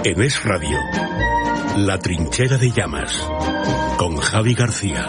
En Es Radio, La Trinchera de Llamas, con Javi García.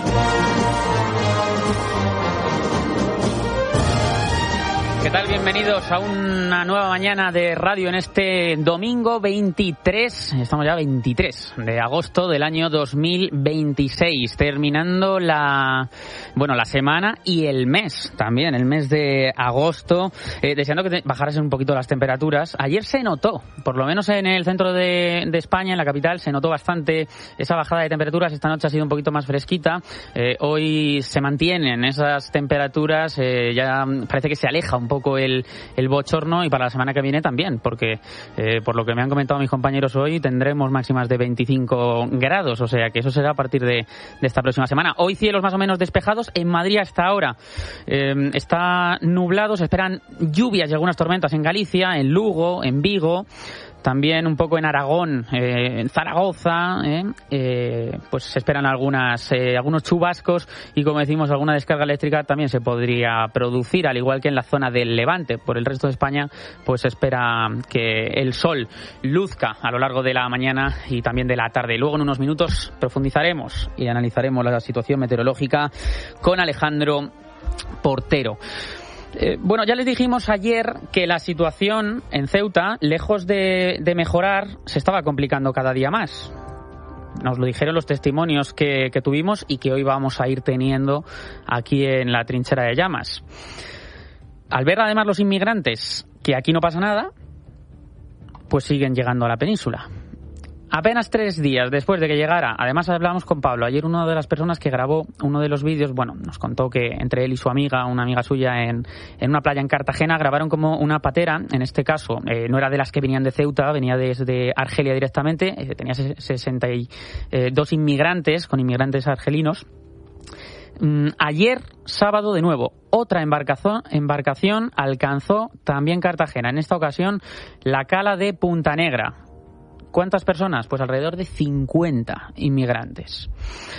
¿Qué tal? Bienvenidos a una nueva mañana de radio en este domingo 23, estamos ya 23 de agosto del año 2026, terminando la semana y el mes también, el mes de agosto, deseando que bajaran un poquito las temperaturas. Ayer se notó, por lo menos en el centro de España, en la capital, se notó bastante esa bajada de temperaturas. Esta noche ha sido un poquito más fresquita, hoy se mantienen esas temperaturas, ya parece que se aleja un poco el bochorno, y para la semana que viene también, porque por lo que me han comentado mis compañeros hoy tendremos máximas de 25 grados, o sea que eso será a partir de esta próxima semana. Hoy cielos más o menos despejados, en Madrid hasta ahora está nublado, se esperan lluvias y algunas tormentas en Galicia, en Lugo, en Vigo, también un poco en Aragón, en Zaragoza, pues se esperan algunos chubascos y, como decimos, alguna descarga eléctrica también se podría producir, al igual que en la zona del Levante. Por el resto de España, pues se espera que el sol luzca a lo largo de la mañana y también de la tarde. Luego, en unos minutos, profundizaremos y analizaremos la situación meteorológica con Alejandro Portero. Bueno, ya les dijimos ayer que la situación en Ceuta, lejos de mejorar, se estaba complicando cada día más. Nos lo dijeron los testimonios que tuvimos y que hoy vamos a ir teniendo aquí en la Trinchera de Llamas. Al ver además los inmigrantes que aquí no pasa nada, pues siguen llegando a la península. Apenas 3 días después de que llegara, además hablamos con Pablo, ayer una de las personas que grabó uno de los vídeos, nos contó que entre él y su amiga, una amiga suya en una playa en Cartagena, grabaron como una patera, en este caso no era de las que venían de Ceuta, venía desde Argelia directamente, tenía 62 inmigrantes, con inmigrantes argelinos. Ayer, sábado, de nuevo, otra embarcación alcanzó también Cartagena, en esta ocasión la cala de Punta Negra. ¿Cuántas personas? Pues alrededor de 50 inmigrantes.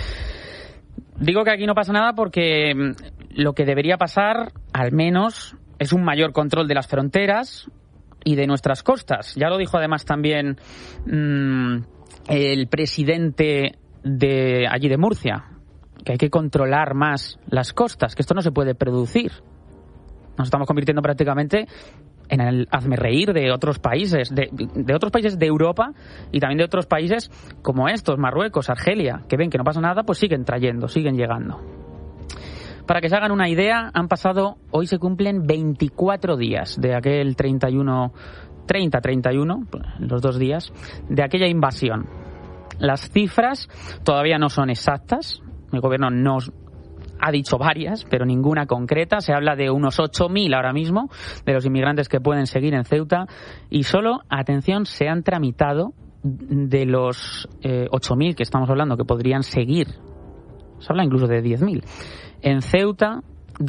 Digo que aquí no pasa nada porque lo que debería pasar, al menos, es un mayor control de las fronteras y de nuestras costas. Ya lo dijo además también el presidente de allí de Murcia, que hay que controlar más las costas, que esto no se puede producir. Nos estamos convirtiendo prácticamente en el hazmerreír de otros países, de otros países de Europa y también de otros países como estos, Marruecos, Argelia, que ven que no pasa nada, pues siguen trayendo, siguen llegando. Para que se hagan una idea, hoy se cumplen 24 días de aquel 31, los 2 días, de aquella invasión. Las cifras todavía no son exactas, el gobierno no ha dicho varias, pero ninguna concreta. Se habla de unos 8.000 ahora mismo, de los inmigrantes que pueden seguir en Ceuta, y solo, atención, se han tramitado de los 8.000 que estamos hablando, que podrían seguir. Se habla incluso de 10.000. En Ceuta,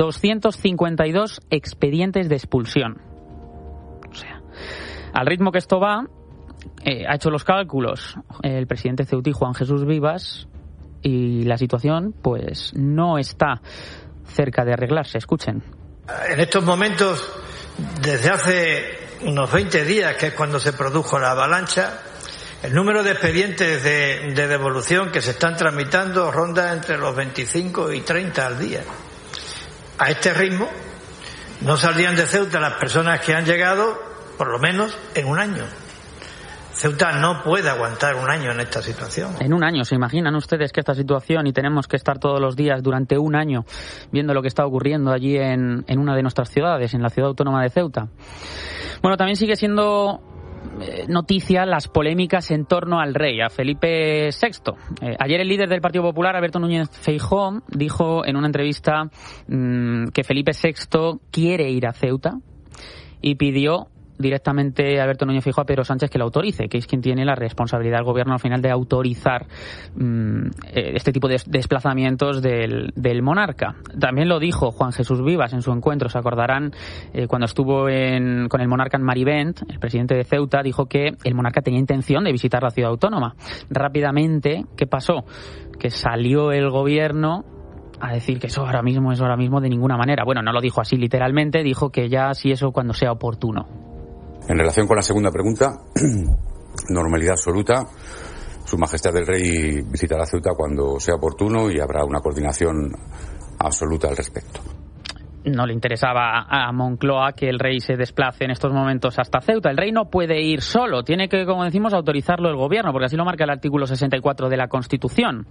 252 expedientes de expulsión. O sea, al ritmo que esto va, ha hecho los cálculos el presidente ceutí, Juan Jesús Vivas, y la situación pues no está cerca de arreglarse. Escuchen. En estos momentos, desde hace unos 20 días, que es cuando se produjo la avalancha, el número de expedientes de devolución que se están tramitando ronda entre los 25 y 30 al día. A este ritmo no saldrían de Ceuta las personas que han llegado por lo menos en un año. Ceuta no puede aguantar un año en esta situación. En un año, ¿se imaginan ustedes que esta situación, y tenemos que estar todos los días durante un año viendo lo que está ocurriendo allí en una de nuestras ciudades, en la ciudad autónoma de Ceuta? Bueno, también sigue siendo noticia las polémicas en torno al rey, a Felipe VI. Ayer el líder del Partido Popular, Alberto Núñez Feijóo, dijo en una entrevista que Felipe VI quiere ir a Ceuta y pidió directamente Alberto Núñez Feijóo a Pedro Sánchez que lo autorice, que es quien tiene la responsabilidad del gobierno al final de autorizar este tipo de desplazamientos del monarca. También lo dijo Juan Jesús Vivas en su encuentro, se acordarán, cuando estuvo con el monarca en Marivent, el presidente de Ceuta dijo que el monarca tenía intención de visitar la ciudad autónoma. Rápidamente, ¿qué pasó? Que salió el gobierno a decir que eso ahora mismo de ninguna manera. Bueno, no lo dijo así literalmente, dijo que ya sí, eso cuando sea oportuno. En relación con la segunda pregunta, normalidad absoluta. Su Majestad el Rey visitará Ceuta cuando sea oportuno y habrá una coordinación absoluta al respecto. No le interesaba a Moncloa que el rey se desplace en estos momentos hasta Ceuta. El rey no puede ir solo, tiene que, como decimos, autorizarlo el gobierno, porque así lo marca el artículo 64 de la Constitución.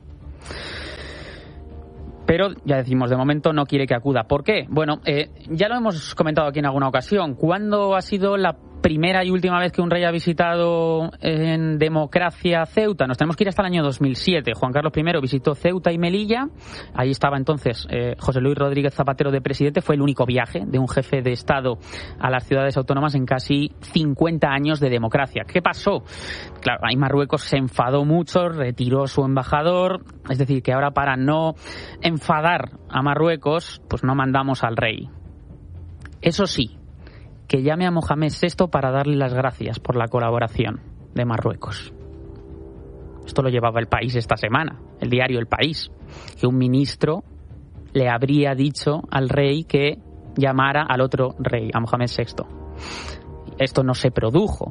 Pero, ya decimos, de momento no quiere que acuda. ¿Por qué? Bueno, ya lo hemos comentado aquí en alguna ocasión. ¿Cuándo ha sido la primera y última vez que un rey ha visitado en democracia Ceuta? Nos tenemos que ir hasta el año 2007. Juan Carlos I visitó Ceuta y Melilla. Ahí estaba entonces José Luis Rodríguez Zapatero de presidente. Fue el único viaje de un jefe de Estado a las ciudades autónomas en casi 50 años de democracia. ¿Qué pasó? Claro, ahí Marruecos se enfadó mucho, retiró su embajador. Es decir, que ahora, para no enfadar a Marruecos, pues no mandamos al rey. Eso sí, que llame a Mohamed VI para darle las gracias por la colaboración de Marruecos. Esto lo llevaba El País esta semana, el diario El País, que un ministro le habría dicho al rey que llamara al otro rey, a Mohamed VI. Esto no se produjo.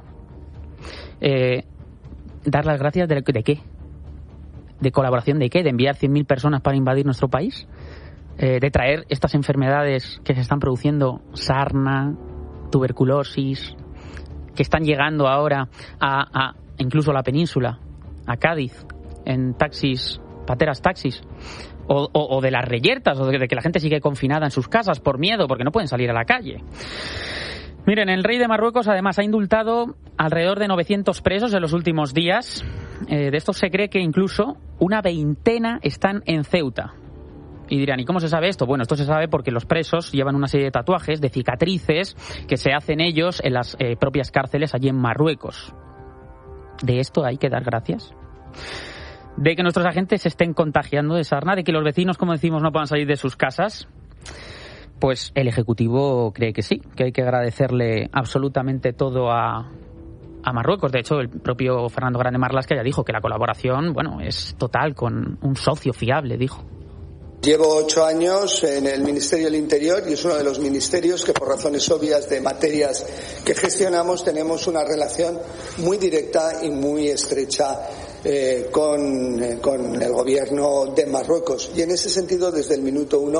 ¿Dar las gracias de qué? ¿De colaboración de qué? ¿De enviar 100.000 personas para invadir nuestro país? ¿De traer estas enfermedades que se están produciendo, sarna, tuberculosis, que están llegando ahora a incluso a la península, a Cádiz, en taxis, pateras taxis, o de las reyertas, o de que la gente sigue confinada en sus casas por miedo, porque no pueden salir a la calle? Miren, el rey de Marruecos además ha indultado alrededor de 900 presos en los últimos días. De estos se cree que incluso una veintena están en Ceuta. Y dirán, ¿y cómo se sabe esto? Bueno, esto se sabe porque los presos llevan una serie de tatuajes, de cicatrices, que se hacen ellos en las propias cárceles allí en Marruecos. ¿De esto hay que dar gracias? ¿De que nuestros agentes se estén contagiando de sarna? ¿De que los vecinos, como decimos, no puedan salir de sus casas? Pues el Ejecutivo cree que sí, que hay que agradecerle absolutamente todo a Marruecos. De hecho, el propio Fernando Grande Marlaska ya dijo que la colaboración, bueno, es total, con un socio fiable, dijo. Llevo 8 años en el Ministerio del Interior y es uno de los ministerios que, por razones obvias de materias que gestionamos, tenemos una relación muy directa y muy estrecha con el gobierno de Marruecos. Y en ese sentido, desde el minuto 1,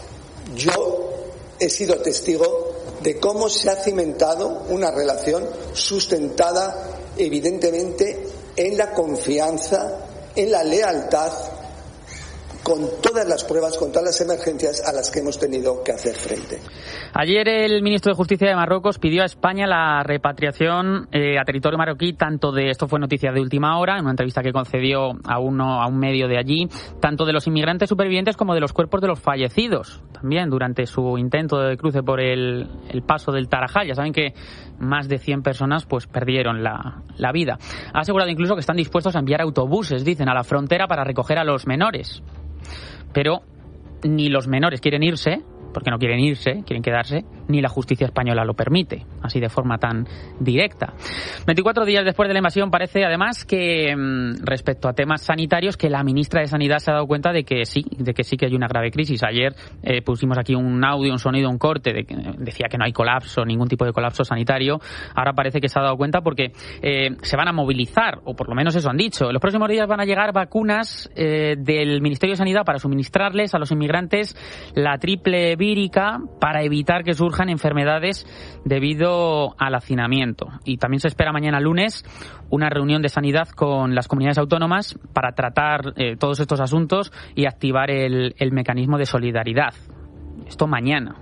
yo he sido testigo de cómo se ha cimentado una relación sustentada, evidentemente, en la confianza, en la lealtad, con todas las pruebas, con todas las emergencias a las que hemos tenido que hacer frente. Ayer el ministro de Justicia de Marruecos pidió a España la repatriación a territorio marroquí, tanto de, esto fue noticia de última hora, en una entrevista que concedió a un medio de allí, tanto de los inmigrantes supervivientes como de los cuerpos de los fallecidos, también durante su intento de cruce por el paso del Tarajal. Ya saben que más de 100 personas pues perdieron la vida. Ha asegurado incluso que están dispuestos a enviar autobuses, dicen, a la frontera para recoger a los menores. Pero ni los menores quieren irse, porque no quieren irse, quieren quedarse, ni la justicia española lo permite, así de forma tan directa. 24 días después de la invasión, parece además que respecto a temas sanitarios, que la ministra de Sanidad se ha dado cuenta de que sí que hay una grave crisis. Ayer pusimos aquí un audio, un sonido, un corte, decía que no hay colapso, ningún tipo de colapso sanitario. Ahora parece que se ha dado cuenta porque se van a movilizar, o por lo menos eso han dicho. En los próximos días van a llegar vacunas del Ministerio de Sanidad para suministrarles a los inmigrantes la triple vírica para evitar que surjan enfermedades debido al hacinamiento. Y también se espera mañana lunes una reunión de sanidad con las comunidades autónomas para tratar todos estos asuntos y activar el mecanismo de solidaridad. Esto mañana.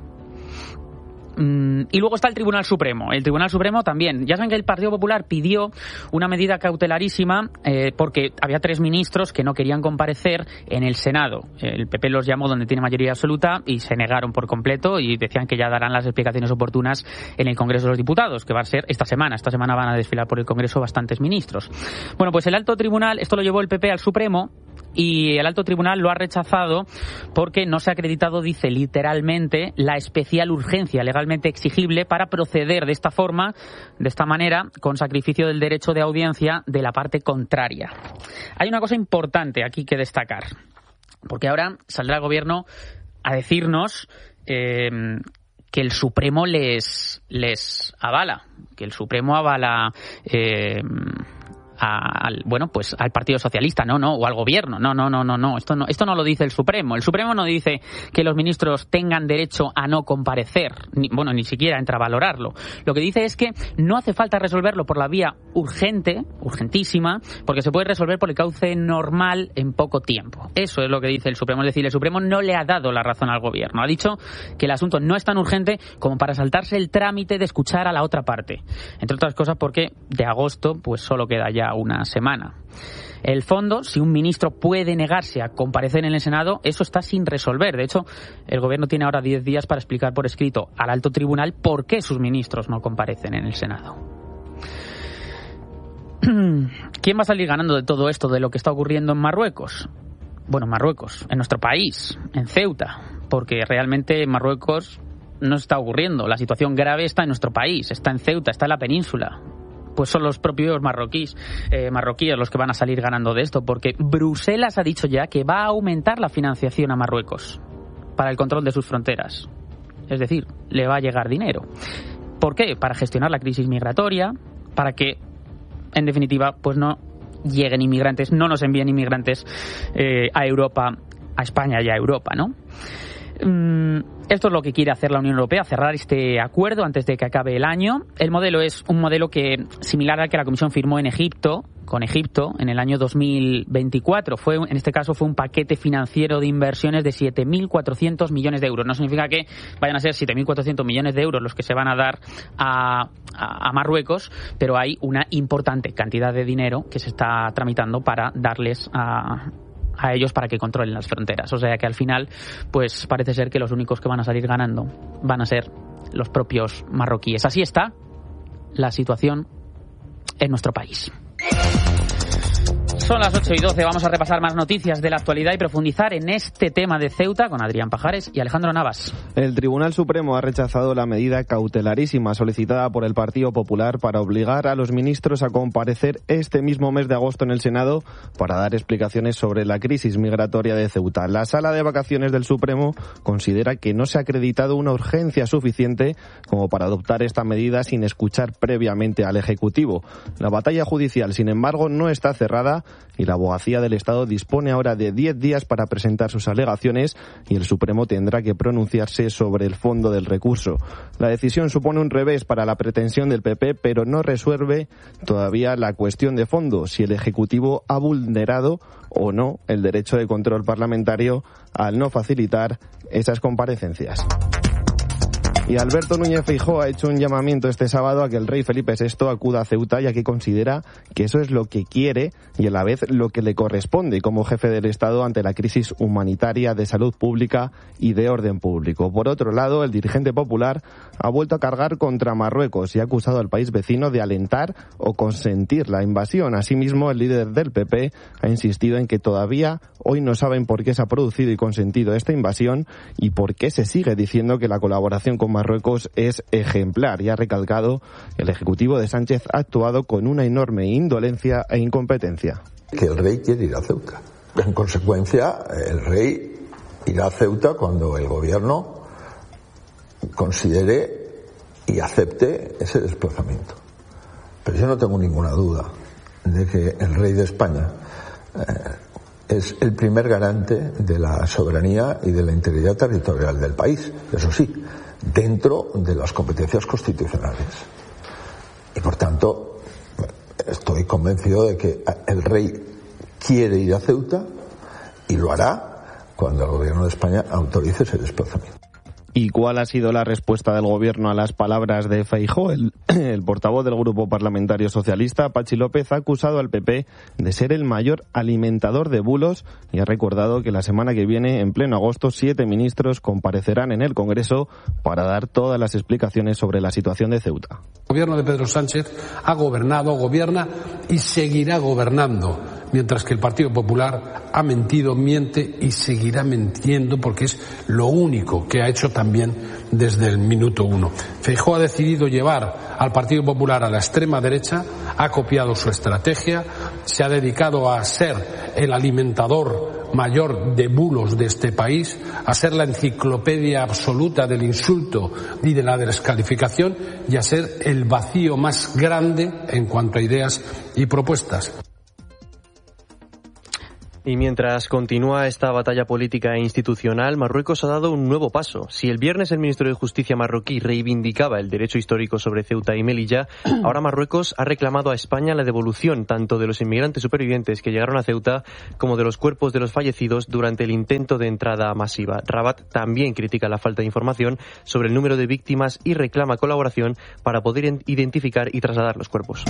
Y luego está el Tribunal Supremo. El Tribunal Supremo también. Ya saben que el Partido Popular pidió una medida cautelarísima porque había 3 ministros que no querían comparecer en el Senado. El PP los llamó donde tiene mayoría absoluta y se negaron por completo y decían que ya darán las explicaciones oportunas en el Congreso de los Diputados, que va a ser esta semana. Esta semana van a desfilar por el Congreso bastantes ministros. Bueno, pues el Alto Tribunal, esto lo llevó el PP al Supremo, y el Alto Tribunal lo ha rechazado porque no se ha acreditado, dice literalmente, la especial urgencia legalmente exigible para proceder de esta forma, de esta manera, con sacrificio del derecho de audiencia de la parte contraria. Hay una cosa importante aquí que destacar, porque ahora saldrá el Gobierno a decirnos que el Supremo les avala, que el Supremo avala al Partido Socialista, o al Gobierno. No, esto no lo dice el Supremo. El Supremo no dice que los ministros tengan derecho a no comparecer, ni siquiera entra a valorarlo. Lo que dice es que no hace falta resolverlo por la vía urgentísima, porque se puede resolver por el cauce normal en poco tiempo. Eso es lo que dice el Supremo. Es decir, el Supremo no le ha dado la razón al Gobierno. Ha dicho que el asunto no es tan urgente como para saltarse el trámite de escuchar a la otra parte. Entre otras cosas porque de agosto pues solo queda ya una semana. El fondo, si un ministro puede negarse a comparecer en el Senado, eso está sin resolver. De hecho, el Gobierno tiene ahora 10 días para explicar por escrito al alto tribunal por qué sus ministros no comparecen en el Senado. ¿Quién va a salir ganando de todo esto, de lo que está ocurriendo en Marruecos? Bueno, en Marruecos, en nuestro país, en Ceuta, porque realmente en Marruecos no está ocurriendo. La situación grave está en nuestro país, está en Ceuta, está en la península. Pues son los propios marroquíes los que van a salir ganando de esto, porque Bruselas ha dicho ya que va a aumentar la financiación a Marruecos para el control de sus fronteras. Es decir, le va a llegar dinero. ¿Por qué? Para gestionar la crisis migratoria, para que, en definitiva, pues no lleguen inmigrantes, no nos envíen inmigrantes a Europa, a España y a Europa, ¿no? Esto es lo que quiere hacer la Unión Europea, cerrar este acuerdo antes de que acabe el año. El modelo es un modelo similar al que la Comisión firmó con Egipto en el año 2024. En este caso fue un paquete financiero de inversiones de 7.400 millones de euros. No significa que vayan a ser 7.400 millones de euros los que se van a dar a Marruecos, pero hay una importante cantidad de dinero que se está tramitando para darles a ellos para que controlen las fronteras. O sea que al final, pues parece ser que los únicos que van a salir ganando van a ser los propios marroquíes. Así está la situación en nuestro país. Son las 8:12, vamos a repasar más noticias de la actualidad y profundizar en este tema de Ceuta con Adrián Pajares y Alejandro Navas. El Tribunal Supremo ha rechazado la medida cautelarísima solicitada por el Partido Popular para obligar a los ministros a comparecer este mismo mes de agosto en el Senado para dar explicaciones sobre la crisis migratoria de Ceuta. La Sala de Vacaciones del Supremo considera que no se ha acreditado una urgencia suficiente como para adoptar esta medida sin escuchar previamente al Ejecutivo. La batalla judicial, sin embargo, no está cerrada y la Abogacía del Estado dispone ahora de 10 días para presentar sus alegaciones y el Supremo tendrá que pronunciarse sobre el fondo del recurso. La decisión supone un revés para la pretensión del PP, pero no resuelve todavía la cuestión de fondo, si el Ejecutivo ha vulnerado o no el derecho de control parlamentario al no facilitar esas comparecencias. Y Alberto Núñez Feijóo ha hecho un llamamiento este sábado a que el rey Felipe VI acuda a Ceuta, ya que considera que eso es lo que quiere y a la vez lo que le corresponde como jefe del Estado ante la crisis humanitaria, de salud pública y de orden público. Por otro lado, el dirigente popular ha vuelto a cargar contra Marruecos y ha acusado al país vecino de alentar o consentir la invasión. Asimismo, el líder del PP ha insistido en que todavía hoy no saben por qué se ha producido y consentido esta invasión y por qué se sigue diciendo que la colaboración con Marruecos es ejemplar, y ha recalcado que el Ejecutivo de Sánchez ha actuado con una enorme indolencia e incompetencia. Que el rey quiere ir a Ceuta. En consecuencia, el rey irá a Ceuta cuando el gobierno considere y acepte ese desplazamiento. Pero yo no tengo ninguna duda de que el rey de España es el primer garante de la soberanía y de la integridad territorial del país. Eso sí, dentro de las competencias constitucionales. Y por tanto, estoy convencido de que el rey quiere ir a Ceuta y lo hará cuando el gobierno de España autorice ese desplazamiento. ¿Y cuál ha sido la respuesta del Gobierno a las palabras de Feijóo? El portavoz del Grupo Parlamentario Socialista, Patxi López, ha acusado al PP de ser el mayor alimentador de bulos y ha recordado que la semana que viene, en pleno agosto, 7 ministros comparecerán en el Congreso para dar todas las explicaciones sobre la situación de Ceuta. El gobierno de Pedro Sánchez ha gobernado, gobierna y seguirá gobernando, mientras que el Partido Popular ha mentido, miente y seguirá mintiendo, porque es lo único que ha hecho también desde el minuto 1. Feijóo ha decidido llevar al Partido Popular a la extrema derecha, ha copiado su estrategia, se ha dedicado a ser el alimentador mayor de bulos de este país, a ser la enciclopedia absoluta del insulto y de la descalificación, y a ser el vacío más grande en cuanto a ideas y propuestas. Y mientras continúa esta batalla política e institucional, Marruecos ha dado un nuevo paso. Si el viernes el ministro de Justicia marroquí reivindicaba el derecho histórico sobre Ceuta y Melilla, ahora Marruecos ha reclamado a España la devolución tanto de los inmigrantes supervivientes que llegaron a Ceuta como de los cuerpos de los fallecidos durante el intento de entrada masiva. Rabat también critica la falta de información sobre el número de víctimas y reclama colaboración para poder identificar y trasladar los cuerpos.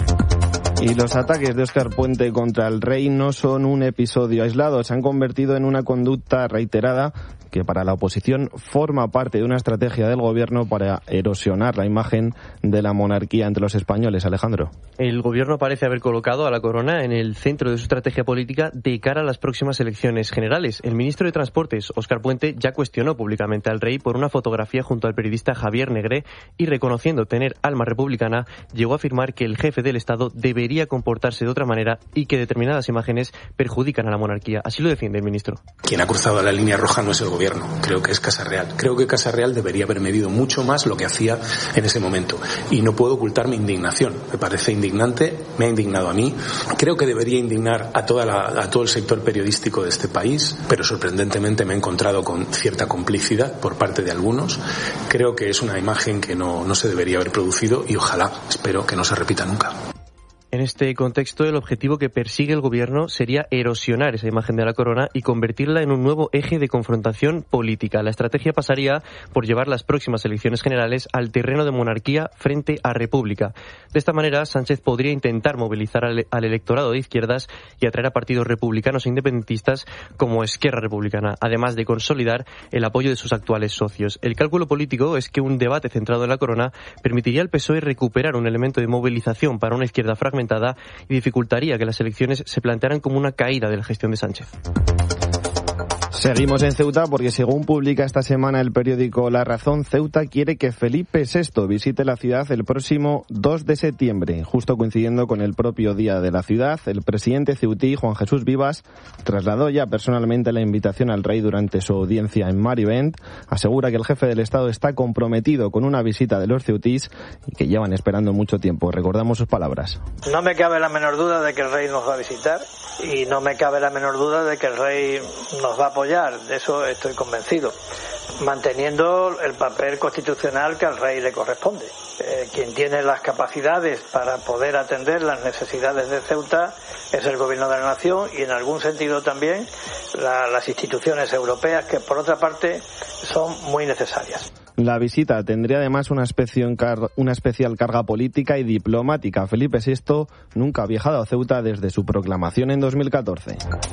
Y los ataques de Óscar Puente contra el rey no son un episodio aislado, se han convertido en una conducta reiterada que para la oposición forma parte de una estrategia del gobierno para erosionar la imagen de la monarquía entre los españoles. Alejandro. El gobierno parece haber colocado a la corona en el centro de su estrategia política de cara a las próximas elecciones generales. El ministro de Transportes, Óscar Puente, ya cuestionó públicamente al rey por una fotografía junto al periodista Javier Negré y, reconociendo tener alma republicana, llegó a afirmar que el jefe del Estado debería comportarse de otra manera y que determinadas imágenes perjudican a la monarquía. Así lo defiende el ministro. Quien ha cruzado la línea roja no es el gobierno, creo que es Casa Real. Creo que Casa Real debería haber medido mucho más lo que hacía en ese momento. Y no puedo ocultar mi indignación. Me parece indignante, me ha indignado a mí. Creo que debería indignar a todo el sector periodístico de este país, pero sorprendentemente me he encontrado con cierta complicidad por parte de algunos. Creo que es una imagen que no se debería haber producido y ojalá, espero que no se repita nunca. En este contexto, el objetivo que persigue el gobierno sería erosionar esa imagen de la corona y convertirla en un nuevo eje de confrontación política. La estrategia pasaría por llevar las próximas elecciones generales al terreno de monarquía frente a república. De esta manera, Sánchez podría intentar movilizar al electorado de izquierdas y atraer a partidos republicanos e independentistas como Esquerra Republicana, además de consolidar el apoyo de sus actuales socios. El cálculo político es que un debate centrado en la corona permitiría al PSOE recuperar un elemento de movilización para una izquierda fragmentada y dificultaría que las elecciones se plantearan como una caída de la gestión de Sánchez. Seguimos en Ceuta porque, según publica esta semana el periódico La Razón, Ceuta quiere que Felipe VI visite la ciudad el próximo 2 de septiembre, justo coincidiendo con el propio día de la ciudad. El presidente ceutí, Juan Jesús Vivas, trasladó ya personalmente la invitación al rey durante su audiencia en Marivent. Asegura que el jefe del Estado está comprometido con una visita de los ceutís y que llevan esperando mucho tiempo. Recordamos sus palabras. No me cabe la menor duda de que el rey nos va a visitar y no me cabe la menor duda de que el rey nos va a apoyar. De eso estoy convencido, manteniendo el papel constitucional que al rey le corresponde. Quien tiene las capacidades para poder atender las necesidades de Ceuta es el gobierno de la nación y, en algún sentido, también las instituciones europeas, que por otra parte son muy necesarias. La visita tendría además una especial carga política y diplomática. Felipe VI nunca ha viajado a Ceuta desde su proclamación en 2014.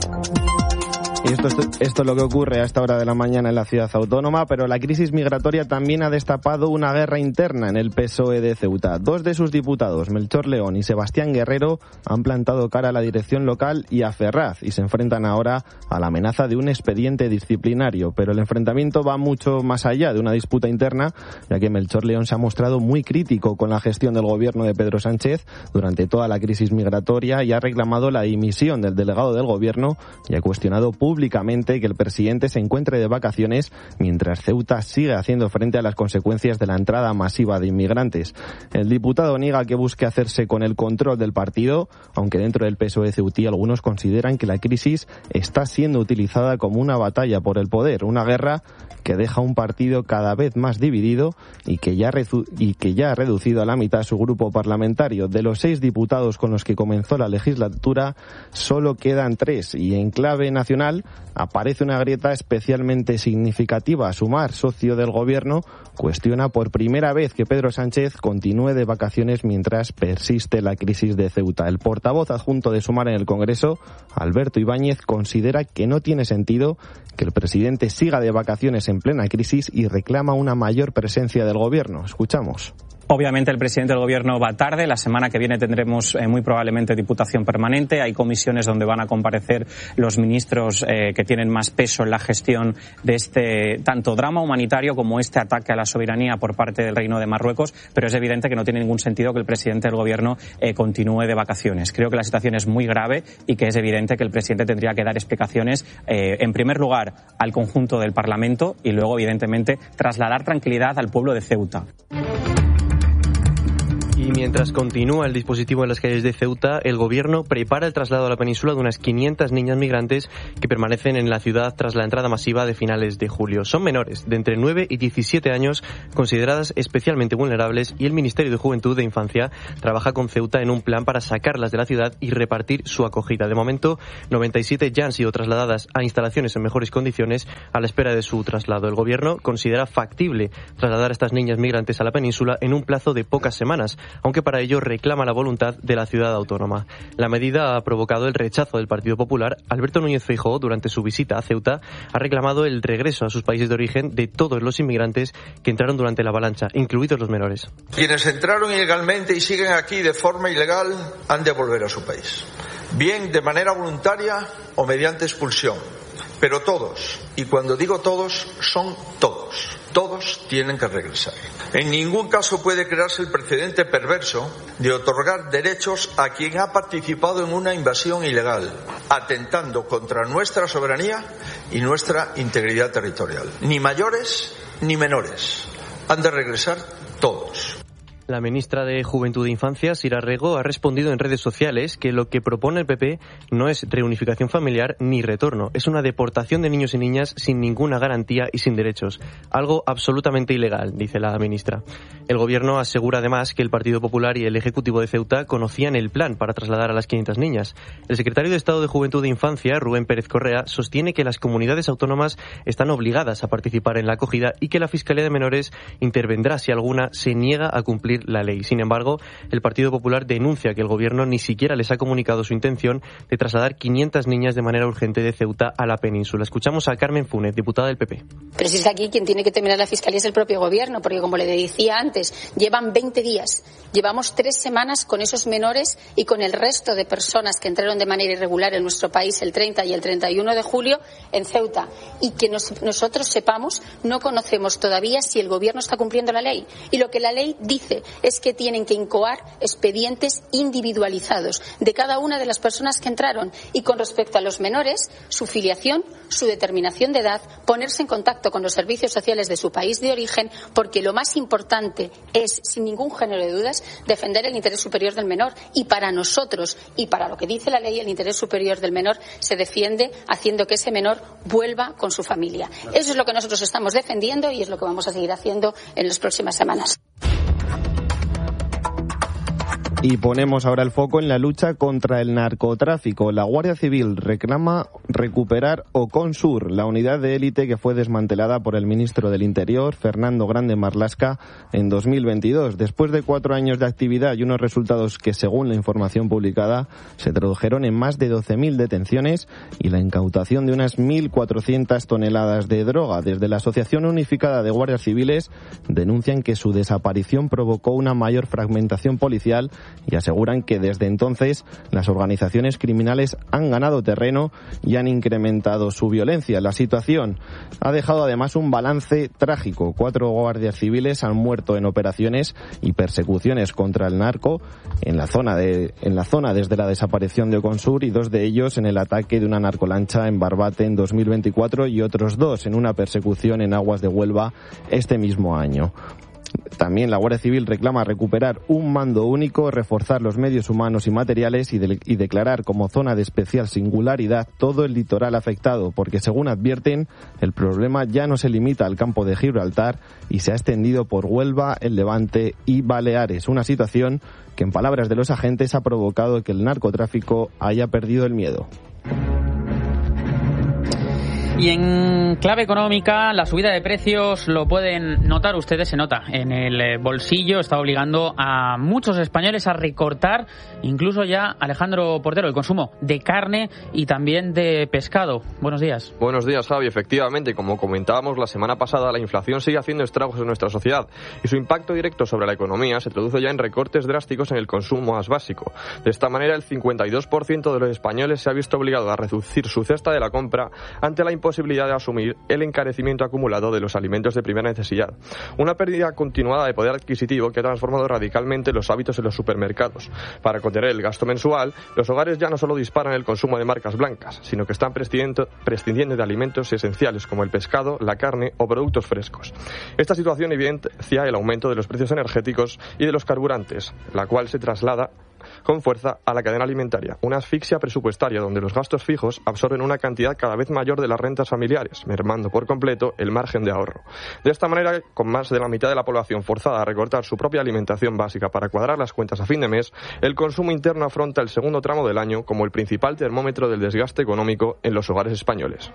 Y esto es lo que ocurre a esta hora de la mañana en la ciudad autónoma, pero la crisis migratoria también ha destapado una guerra interna en el PSOE de Ceuta. Dos de sus diputados, Melchor León y Sebastián Guerrero, han plantado cara a la dirección local y a Ferraz y se enfrentan ahora a la amenaza de un expediente disciplinario. Pero el enfrentamiento va mucho más allá de una disputa interna, ya que Melchor León se ha mostrado muy crítico con la gestión del gobierno de Pedro Sánchez durante toda la crisis migratoria y ha reclamado la dimisión del delegado del gobierno y ha cuestionado públicamente que el presidente se encuentre de vacaciones mientras Ceuta sigue haciendo frente a las consecuencias de la entrada masiva de inmigrantes. El diputado niega que busque hacerse con el control del partido, aunque dentro del PSOE ceutí algunos consideran que la crisis está siendo utilizada como una batalla por el poder, una guerra que deja un partido cada vez más dividido y que ya ha reducido a la mitad su grupo parlamentario. De los 6 diputados con los que comenzó la legislatura, solo quedan 3 y en clave nacional aparece una grieta especialmente significativa. Sumar, socio del gobierno, cuestiona por primera vez que Pedro Sánchez continúe de vacaciones mientras persiste la crisis de Ceuta. El portavoz adjunto de Sumar en el Congreso, Alberto Ibáñez, considera que no tiene sentido que el presidente siga de vacaciones en plena crisis y reclama una mayor presencia del gobierno. Escuchamos. Obviamente el presidente del Gobierno va tarde. La semana que viene tendremos muy probablemente diputación permanente. Hay comisiones donde van a comparecer los ministros que tienen más peso en la gestión de este tanto drama humanitario como este ataque a la soberanía por parte del Reino de Marruecos. Pero es evidente que no tiene ningún sentido que el presidente del Gobierno continúe de vacaciones. Creo que la situación es muy grave y que es evidente que el presidente tendría que dar explicaciones, en primer lugar, al conjunto del Parlamento y luego, evidentemente, trasladar tranquilidad al pueblo de Ceuta. Y mientras continúa el dispositivo en las calles de Ceuta, el Gobierno prepara el traslado a la península de unas 500 niñas migrantes que permanecen en la ciudad tras la entrada masiva de finales de julio. Son menores de entre 9 y 17 años, consideradas especialmente vulnerables, y el Ministerio de Juventud e Infancia trabaja con Ceuta en un plan para sacarlas de la ciudad y repartir su acogida. De momento, 97 ya han sido trasladadas a instalaciones en mejores condiciones a la espera de su traslado. El Gobierno considera factible trasladar a estas niñas migrantes a la península en un plazo de pocas semanas, aunque para ello reclama la voluntad de la ciudad autónoma. La medida ha provocado el rechazo del Partido Popular. Alberto Núñez Feijóo, durante su visita a Ceuta, ha reclamado el regreso a sus países de origen de todos los inmigrantes que entraron durante la avalancha, incluidos los menores. Quienes entraron ilegalmente y siguen aquí de forma ilegal han de volver a su país, bien de manera voluntaria o mediante expulsión. Pero todos, y cuando digo todos, son todos tienen que regresar. En ningún caso puede crearse el precedente perverso de otorgar derechos a quien ha participado en una invasión ilegal, atentando contra nuestra soberanía y nuestra integridad territorial. Ni mayores ni menores. Han de regresar todos. La ministra de Juventud e Infancia, Sira Rego, ha respondido en redes sociales que lo que propone el PP no es reunificación familiar ni retorno, es una deportación de niños y niñas sin ninguna garantía y sin derechos. Algo absolutamente ilegal, dice la ministra. El Gobierno asegura además que el Partido Popular y el Ejecutivo de Ceuta conocían el plan para trasladar a las 500 niñas. El secretario de Estado de Juventud e Infancia, Rubén Pérez Correa, sostiene que las comunidades autónomas están obligadas a participar en la acogida y que la Fiscalía de Menores intervendrá si alguna se niega a cumplir la ley. Sin embargo, el Partido Popular denuncia que el Gobierno ni siquiera les ha comunicado su intención de trasladar 500 niñas de manera urgente de Ceuta a la península. Escuchamos a Carmen Funes, diputada del PP. Pero si es que aquí quien tiene que terminar la Fiscalía es el propio Gobierno, porque como le decía antes, llevan 20 días, llevamos 3 semanas con esos menores y con el resto de personas que entraron de manera irregular en nuestro país el 30 y el 31 de julio en Ceuta. Y que nosotros sepamos, no conocemos todavía si el Gobierno está cumpliendo la ley. Y lo que la ley dice es que tienen que incoar expedientes individualizados de cada una de las personas que entraron, y con respecto a los menores, su filiación, su determinación de edad, ponerse en contacto con los servicios sociales de su país de origen, porque lo más importante es, sin ningún género de dudas, defender el interés superior del menor. Y para nosotros, y para lo que dice la ley, el interés superior del menor se defiende haciendo que ese menor vuelva con su familia. Eso es lo que nosotros estamos defendiendo y es lo que vamos a seguir haciendo en las próximas semanas. Y ponemos ahora el foco en la lucha contra el narcotráfico. La Guardia Civil reclama recuperar Oconsur, la unidad de élite que fue desmantelada por el ministro del Interior, Fernando Grande Marlaska, en 2022. Después de 4 años de actividad y unos resultados que, según la información publicada, se tradujeron en más de 12.000 detenciones y la incautación de unas 1.400 toneladas de droga. Desde la Asociación Unificada de Guardias Civiles denuncian que su desaparición provocó una mayor fragmentación policial y aseguran que desde entonces las organizaciones criminales han ganado terreno y han incrementado su violencia. La situación ha dejado además un balance trágico. 4 guardias civiles han muerto en operaciones y persecuciones contra el narco en la zona desde la desaparición de Oconsur, y 2 de ellos en el ataque de una narcolancha en Barbate en 2024 y otros 2 en una persecución en aguas de Huelva este mismo año. También la Guardia Civil reclama recuperar un mando único, reforzar los medios humanos y materiales y declarar como zona de especial singularidad todo el litoral afectado, porque según advierten, el problema ya no se limita al campo de Gibraltar y se ha extendido por Huelva, el Levante y Baleares. Una situación que, en palabras de los agentes, ha provocado que el narcotráfico haya perdido el miedo. Y en clave económica, la subida de precios lo pueden notar ustedes, se nota en el bolsillo, está obligando a muchos españoles a recortar, incluso ya, Alejandro Portero, el consumo de carne y también de pescado. Buenos días. Buenos días, Javi. Efectivamente, como comentábamos la semana pasada, la inflación sigue haciendo estragos en nuestra sociedad y su impacto directo sobre la economía se traduce ya en recortes drásticos en el consumo más básico. De esta manera, el 52% de los españoles se ha visto obligado a reducir su cesta de la compra ante la imposibilidad de asumir el encarecimiento acumulado de los alimentos de primera necesidad. Una pérdida continuada de poder adquisitivo que ha transformado radicalmente los hábitos en los supermercados. Para contener el gasto mensual, los hogares ya no solo disparan el consumo de marcas blancas, sino que están prescindiendo de alimentos esenciales como el pescado, la carne o productos frescos. Esta situación evidencia el aumento de los precios energéticos y de los carburantes, la cual se traslada con fuerza a la cadena alimentaria, una asfixia presupuestaria donde los gastos fijos absorben una cantidad cada vez mayor de las rentas familiares, mermando por completo el margen de ahorro. De esta manera, con más de la mitad de la población forzada a recortar su propia alimentación básica para cuadrar las cuentas a fin de mes, el consumo interno afronta el segundo tramo del año como el principal termómetro del desgaste económico en los hogares españoles.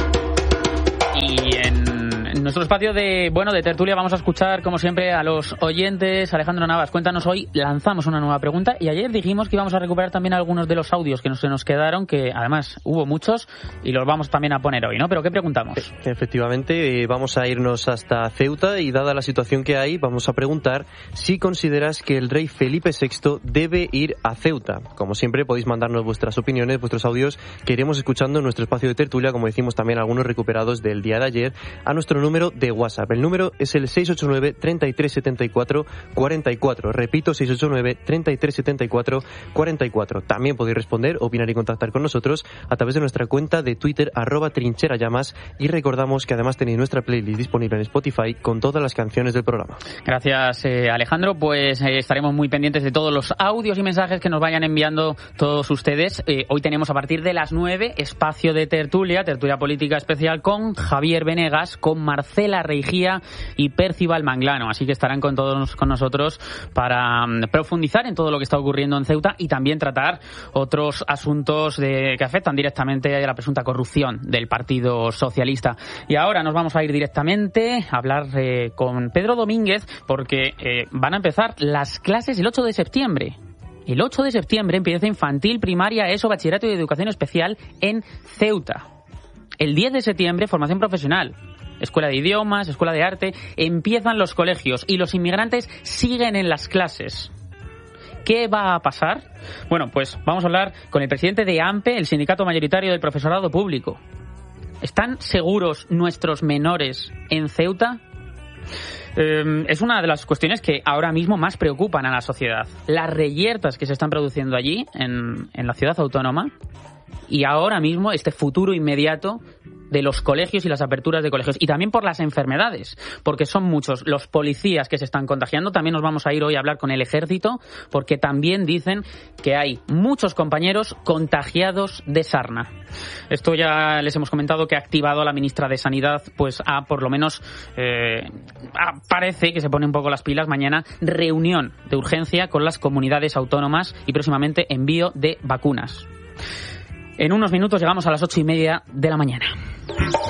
Y en nuestro espacio de tertulia vamos a escuchar, como siempre, a los oyentes. Alejandro Navas, cuéntanos, hoy lanzamos una nueva pregunta y ayer dijimos que íbamos a recuperar también algunos de los audios que se nos quedaron, que además hubo muchos y los vamos también a poner hoy, ¿no? ¿Pero qué preguntamos? Efectivamente, vamos a irnos hasta Ceuta y dada la situación que hay, vamos a preguntar si consideras que el rey Felipe VI debe ir a Ceuta. Como siempre, podéis mandarnos vuestras opiniones, vuestros audios que iremos escuchando en nuestro espacio de tertulia, como decimos también algunos recuperados del día de ayer, a nuestro número de WhatsApp. El número es el 689 33 74 44. Repito, 689 33 74 44. También podéis responder, opinar y contactar con nosotros a través de nuestra cuenta de Twitter @trincherallamas, y recordamos que además tenéis nuestra playlist disponible en Spotify con todas las canciones del programa. Gracias, Alejandro. Pues estaremos muy pendientes de todos los audios y mensajes que nos vayan enviando todos ustedes. Hoy tenemos a partir de las 9 espacio de tertulia política especial con Javier Venegas, con Marcela Reigía y Percival Manglano, así que estarán con nosotros para profundizar en todo lo que está ocurriendo en Ceuta y también tratar otros asuntos que afectan directamente a la presunta corrupción del Partido Socialista. Y ahora nos vamos a ir directamente a hablar con Pedro Domínguez, porque van a empezar las clases el 8 de septiembre. El 8 de septiembre empieza infantil, primaria, ESO, bachillerato y educación especial en Ceuta. El 10 de septiembre, formación profesional. Escuela de idiomas, escuela de arte, empiezan los colegios y los inmigrantes siguen en las clases. ¿Qué va a pasar? Bueno, pues vamos a hablar con el presidente de AMPE, el sindicato mayoritario del profesorado público. ¿Están seguros nuestros menores en Ceuta? Es una de las cuestiones que ahora mismo más preocupan a la sociedad. Las reyertas que se están produciendo allí, en la ciudad autónoma, y ahora mismo este futuro inmediato de los colegios y las aperturas de colegios, y también por las enfermedades, porque son muchos los policías que se están contagiando. También nos vamos a ir hoy a hablar con el ejército, porque también dicen que hay muchos compañeros contagiados de sarna. Esto ya les hemos comentado que ha activado a la ministra de Sanidad, pues por lo menos parece que se pone un poco las pilas. Mañana reunión de urgencia con las comunidades autónomas y próximamente envío de vacunas. En unos minutos llegamos a las 8:30 de la mañana.